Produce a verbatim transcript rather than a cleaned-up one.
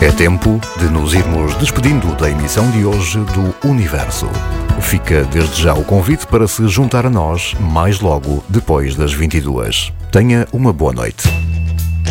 É tempo de nos irmos despedindo da emissão de hoje do Universo. Fica desde já o convite para se juntar a nós mais logo depois das vinte e duas. Tenha uma boa noite.